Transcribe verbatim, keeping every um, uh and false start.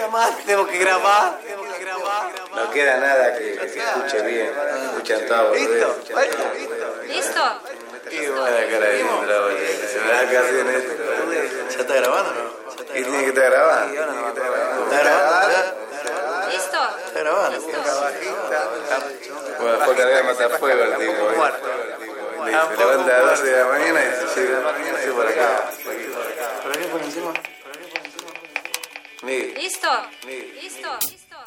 más, tenemos que grabar, tenemos que grabar. No queda nada que, que se escuche bien, se escuchan todos. ¿Listo? ¿Listo? Qué buena cara de Indra, boludo. Se me da casi en esto. ¿Ya está grabando o no? ¿Y tiene que estar grabando? ¿Está grabando? ¿Listo? ¿Está grabando? Bueno, fue a cargar matafuego el tipo. Se levanta a las doce de la mañana y se llega así por acá. ¿Para qué por encima? Miguel. ¿Listo? Miguel. ¿Listo?